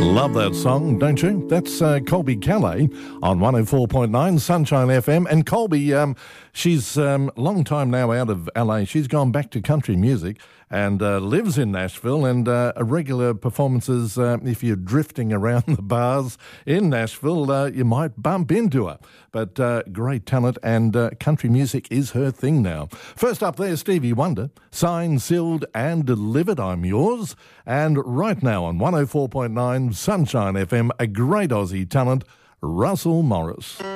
Love that song, don't you? That's Colby Calais on 104.9 Sunshine FM. And Colby, she's long time now out of LA. She's gone back to country music and lives in Nashville, and regular performances. If you're drifting around the bars in Nashville, you might bump into her. But great talent, and country music is her thing now. First up there, Stevie Wonder, Signed, Sealed and Delivered, I'm Yours. And right now on 104.9 Sunshine FM, a great Aussie talent, Russell Morris.